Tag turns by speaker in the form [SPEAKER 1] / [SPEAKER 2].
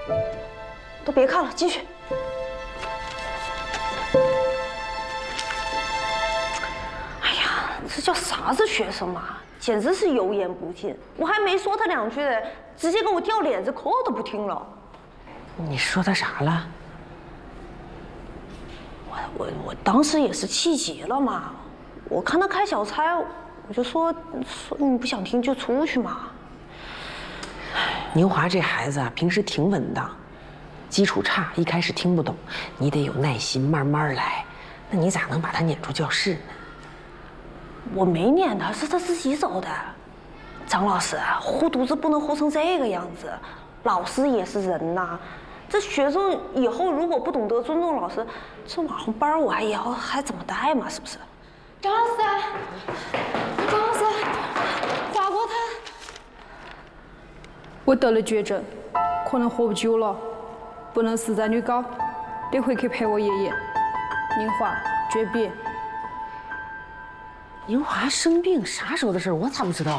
[SPEAKER 1] 都别看了，继续。哎呀，这叫啥子学生嘛，简直是油盐不进。我还没说他两句，直接给我掉脸子，课都不听了。
[SPEAKER 2] 你说他啥了？
[SPEAKER 1] 我当时也是气急了嘛，我看他开小差，我就说你不想听就出去嘛。
[SPEAKER 2] 宁华这孩子啊，平时挺稳当，基础差，一开始听不懂，你得有耐心，慢慢来。那你咋能把他撵出教室呢？
[SPEAKER 1] 我没撵他，是他自己走的。张老师，护犊子不能护成这个样子，老师也是人呐。这学生以后如果不懂得尊重老师，这网红班我以后还怎么带嘛？是不是？
[SPEAKER 3] 张老师，张老师，华国他，
[SPEAKER 4] 我得了绝症，可能活不久了，不能实在女高，得回去陪我爷爷。宁华诀别。
[SPEAKER 2] 宁华生病啥时候的事？我咋不知道？